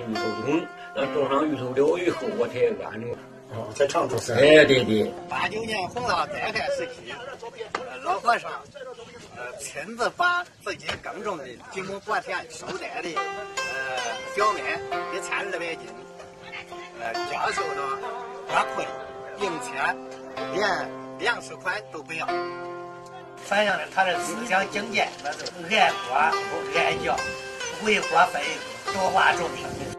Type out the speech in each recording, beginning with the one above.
芋头种，那种上芋头了以后，我才安的。 在长头山。 哎，对对。 89年洪涝灾害时期，老和尚亲自把自己耕种的几亩薄田收带的小麦1200斤，交收到花卉，并且连粮食款都不要，反映了他的思想境界，那是爱国不爱教，为国分多花种地。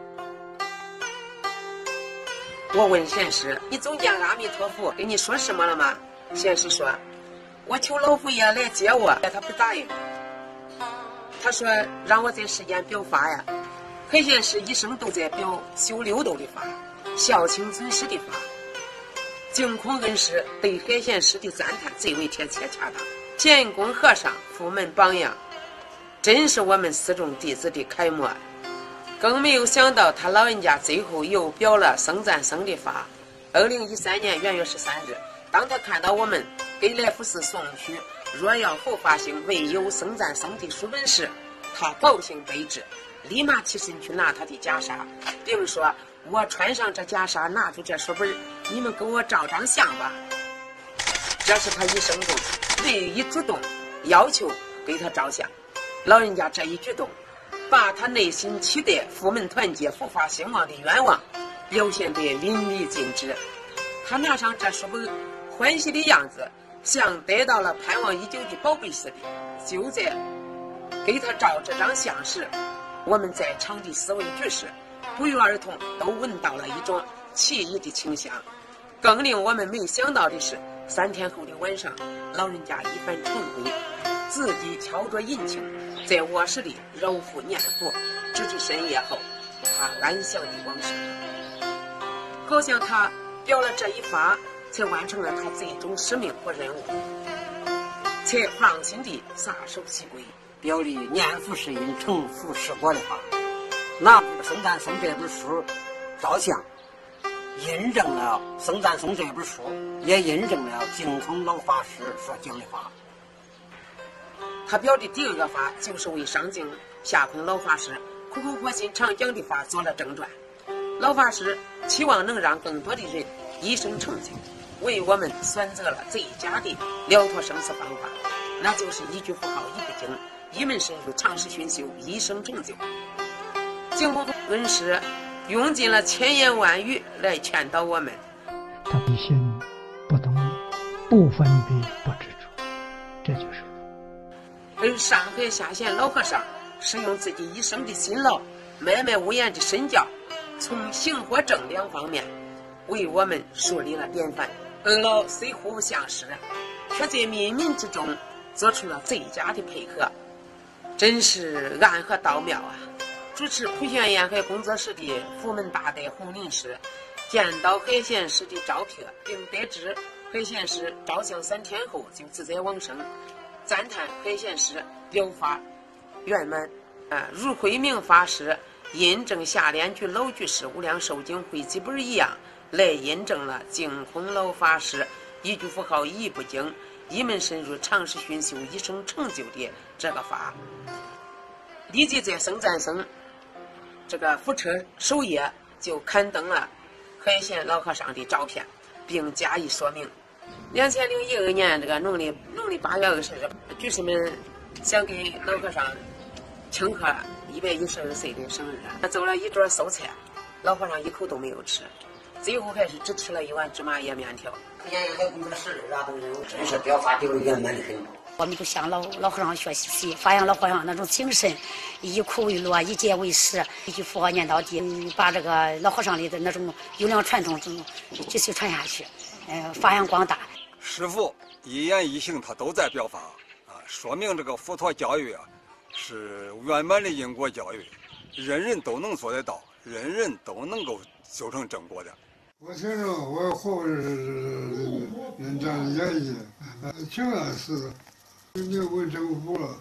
我问贤师：“你总见阿弥陀佛跟你说什么了吗？”贤师说：“我求老佛爷来接我，他不答应。他说让我在世间表法呀。海贤师一生都在表修六斗的法，孝亲尊师的法。净空恩师对海贤师的赞叹最为贴切恰当。乾坤和尚佛门榜样，真是我们四众弟子的楷模。”更没有想到，他老人家最后又表了僧赞僧的法。2013年元月13日，当他看到我们给来福寺送去若要后发行为有僧赞僧的书本时，他高兴悲之，立马起身去拿他的袈裟，并说：“我穿上这袈裟，拿出这书本，你们给我照张相吧。”这是他一生中唯一主动要求给他照相。老人家这一举动，把他内心期待佛门团结、佛法兴旺的愿望表现得淋漓尽致。他拿上这书本，欢喜的样子像得到了盼望已久的宝贝似的。就在给他照这张相时，我们在场的四位居士不约而同都闻到了一种奇异的清香。更令我们没想到的是，3天后的晚上，老人家一番晨归，自己敲着引磬，在卧室里揉腹念佛，直至深夜后，他安详的往生。好像他表了这一法，才完成了他最终使命和任务，才放心地撒手西归， 表里念佛是因，成佛是果的法。拿《僧赞僧》这本书照相，印证了《僧赞僧》这本书，也印证了净空老法师所讲的法。 他表的第二个法，就是为上净下空老法师苦口婆心常讲的法做了正传。老法师期望能让更多的人一生成就，为我们选择了最佳的了脱生死方法，那就是一句佛号一部经，一门深入，长时熏修，一生成就。净空恩师用尽了千言万语来劝导我们。 他不信不懂，不分别不执着，这就是而上海下县老和尚是用自己一生的辛劳，默默无言的身教，从行和正两方面为我们树立了典范。二老虽互不相识，却在冥冥之中做出了最佳的配合，真是暗合道妙啊！主持普贤沿海工作室的佛门大德洪林师见到海贤师的照片，并得知海贤师照相3天后就自在往生，赞叹海贤师表法圆满，如慧明法师印证下联居老居士无量寿经汇集本一样，来印证了净空老法师一句佛号一部经，一门深入，长时熏修，一生成就的这个法。立即在僧赞僧这个佛车首页就刊登了海贤老和尚的照片，并加以说明。2012年这个农历8月20日，居士们想给老和尚庆贺112岁的生日，做了一桌素菜，老和尚一口都没有吃，最后还是只吃了一碗芝麻叶面条。 沿海工作室的都人真是表法丢圆满的很。 我们就向老和尚学习，发扬老和尚那种精神，以苦为乐，以戒为师，一句佛号念到底，把这个老和尚里的那种优良传统继续传下去，发扬光大。 师父一言一行他都在表法啊，说明这个佛陀教育啊是圆满的因果教育，人人都能做得到，人人都能够修成正果的。 我听着我后人这样演绎，挺安实的，没有问政府了，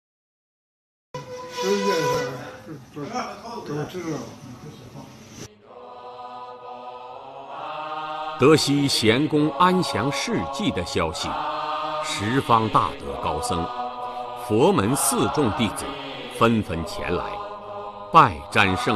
世界上都知道。 得悉贤公安详事迹的消息，十方大德高僧、佛门4众弟子纷纷前来拜瞻圣